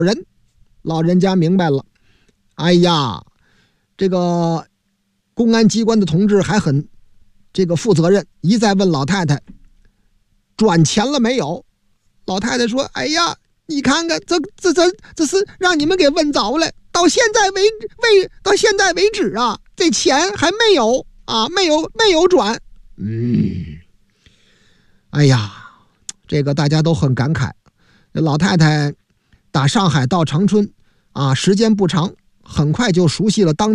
人，老人家明白了。哎呀，这个公安机关的同志还很这个负责任，一再问老太太转钱了没有。老太太说：“哎呀，你看看，这是让你们给问着了。到现在为止啊，这钱还没有啊，没有转。”哎呀，这个大家都很感慨。老太太打上海到长春啊，时间不长，很快就熟悉了当